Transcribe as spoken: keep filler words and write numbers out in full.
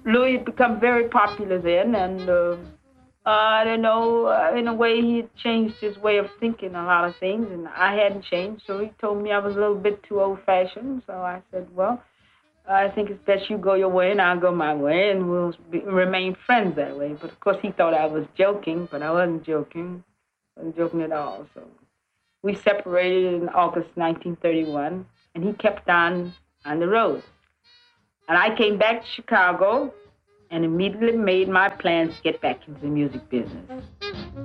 Louis had become very popular then, and uh, I don't know, uh, in a way he had changed his way of thinking a lot of things, and I hadn't changed, so he told me I was a little bit too old-fashioned, so I said, well, I think it's best you go your way and I'll go my way, and we'll be, remain friends that way. But of course he thought I was joking, but I wasn't joking. I wasn't joking at all, so we separated in August nineteen thirty-one, and he kept on on the road. And I came back to Chicago and immediately made my plans to get back into the music business.